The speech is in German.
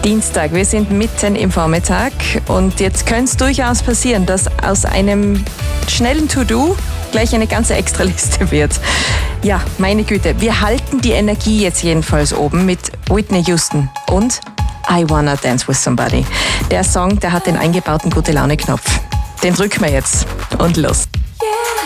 Dienstag, wir sind mitten im Vormittag und jetzt könnte es durchaus passieren, dass aus einem schnellen To-Do gleich eine ganze Extraliste wird. Ja, meine Güte, wir halten die Energie jetzt jedenfalls oben mit Whitney Houston und I Wanna Dance With Somebody. Der Song, der hat den eingebauten Gute-Laune-Knopf. Den drücken wir jetzt und los.